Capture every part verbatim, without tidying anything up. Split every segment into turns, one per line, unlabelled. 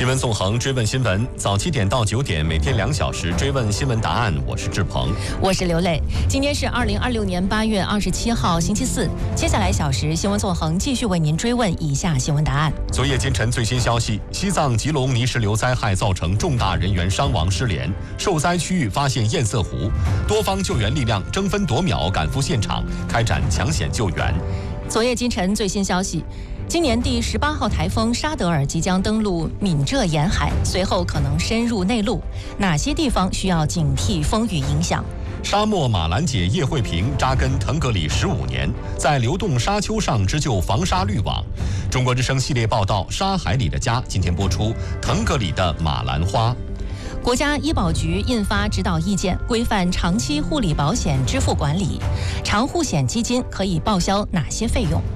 新闻纵横，追问新闻，早七点到九点，每天两小时追问新闻答案。我是志鹏，
我是刘磊。今天是二零二六年八月二十七号，星期四。接下来小时，新闻纵横继续为您追问以下新闻答案。
昨夜今晨最新消息：西藏吉隆泥石流灾害造成重大人员伤亡失联，受灾区域发现堰塞湖，多方救援力量争分夺秒赶赴现场，开展抢险救援。
昨夜今晨最新消息。今年第十八号台风沙德尔即将登陆闽浙沿海，随后可能深入内陆，哪些地方需要警惕风雨影响？
沙漠马兰姐叶慧萍扎根腾格里十五年，在流动沙丘上织就防沙滤网。中国之声系列报道《沙海里的家》今天播出腾格里的马兰花。
国家医保局印发指导意见，规范长期护理保险支付管理，长护险基金可以报销哪些费用？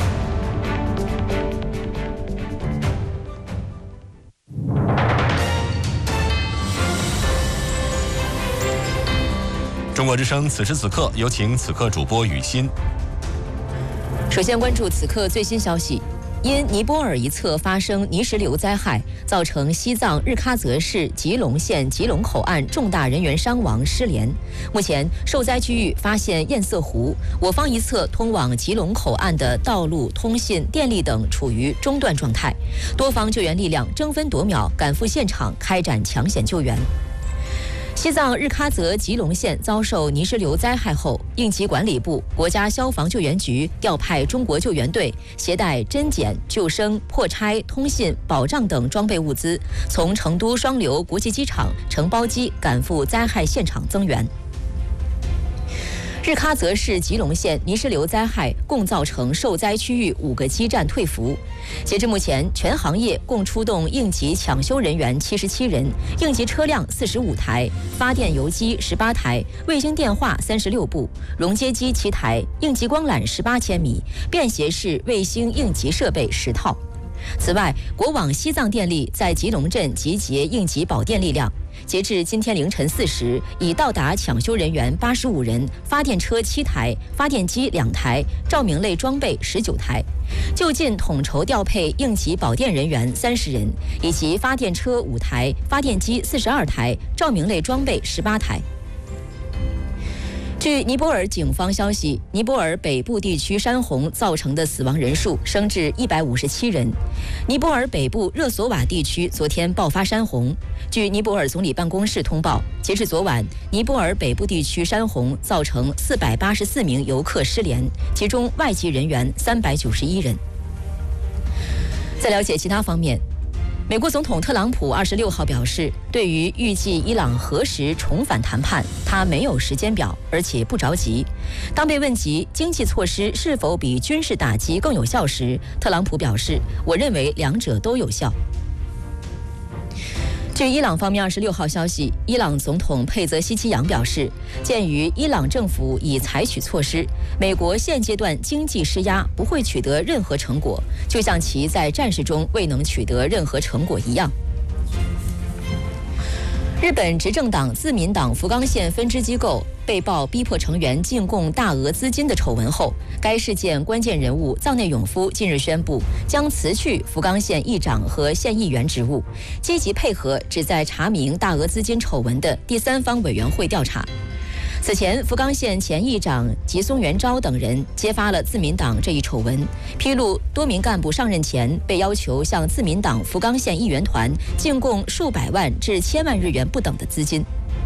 中国之声此时此刻，有请此刻主播雨欣。
首先关注此刻最新消息，因尼泊尔一侧发生泥石流灾害，造成西藏日喀则市吉隆县吉隆口岸重大人员伤亡失联。目前受灾区域发现堰塞湖，我方一侧通往吉隆口岸的道路、通信、电力等处于中断状态，多方救援力量争分夺秒赶赴现场，开展抢险救援。西藏日喀则吉隆县遭受泥石流灾害后，应急管理部、国家消防救援局调派中国救援队，携带侦检、救生、破拆、通信、保障等装备物资，从成都双流国际机场乘包机赶赴灾害现场增援。日喀则市吉隆县泥石流灾害共造成受灾区域五个基站退服。截至目前，全行业共出动应急抢修人员七十七人，应急车辆四十五台，发电油机十八台，卫星电话三十六部，熔接机七台，应急光缆十八千米，便携式卫星应急设备十套。此外，国网西藏电力在吉隆镇集结应急保电力量。截至今天凌晨四时，已到达抢修人员八十五人，发电车七台，发电机两台，照明类装备十九台，就近统筹调配应急保电人员三十人，以及发电车五台，发电机四十二台，照明类装备十八台。据尼泊尔警方消息，尼泊尔北部地区山洪造成的死亡人数升至一百五十七人。尼泊尔北部热索瓦地区昨天爆发山洪。据尼泊尔总理办公室通报，截至昨晚，尼泊尔北部地区山洪造成四百八十四名游客失联，其中外籍人员三百九十一人。在了解其他方面，美国总统特朗普二十六号表示，对于预计伊朗何时重返谈判，他没有时间表，而且不着急。当被问及经济措施是否比军事打击更有效时，特朗普表示，我认为两者都有效。据伊朗方面二十六号消息，伊朗总统佩泽希奇扬表示，鉴于伊朗政府已采取措施，美国现阶段经济施压不会取得任何成果，就像其在战事中未能取得任何成果一样。日本执政党自民党福冈县分支机构被曝逼迫成员进贡大额资金的丑闻后，该事件关键人物藏内永夫近日宣布将辞去福冈县议长和县议员职务，积极配合旨在查明大额资金丑闻的第三方委员会调查。此前，福冈县前议长吉松元昭等人揭发了自民党这一丑闻，披露多名干部上任前被要求向自民党福冈县议员团进贡数百万至千万日元不等的资金。